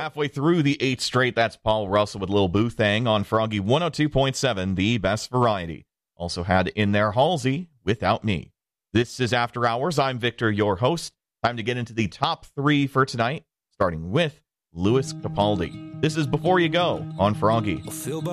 halfway through the 8th straight. That's Paul Russell with Lil Boo Thang on Froggy 102.7, the best variety. Also had in there Halsey, Without Me. This is After Hours. I'm Victor, your host. Time to get into the top 3 for tonight, starting with Louis Capaldi. This is Before You Go on Froggy.